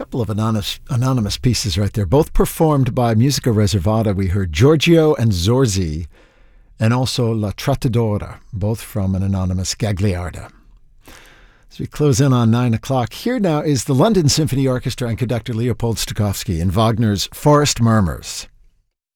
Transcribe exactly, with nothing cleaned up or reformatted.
couple of anonymous, anonymous pieces right there, both performed by Musica Reservata. We heard Giorgio and Zorzi, and also La Trattadora, both from an anonymous Gagliarda. As we close in on nine o'clock, here now is the London Symphony Orchestra and conductor Leopold Stokowski in Wagner's Forest Murmurs.